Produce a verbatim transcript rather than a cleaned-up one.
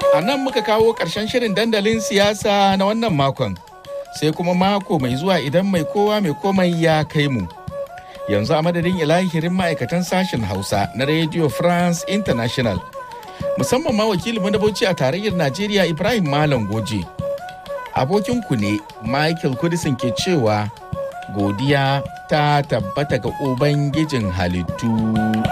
A nan muka kawo ƙarshen shirin dandalin siyasa na wannan makon. Sai kuma mako mai zuwa idan mai kowa mai komai ya kai mu. Yanzu a madadin ilahirin ma'aikatan sashen Hausa na Radio France International. Musamman ma wakilin na Bauchi a tarayyar Najeriya Ibrahim Malam Goje. Abokinku ne Michael Kudisin ke cewa godiya ta tabbata ga Ubangijin halittu.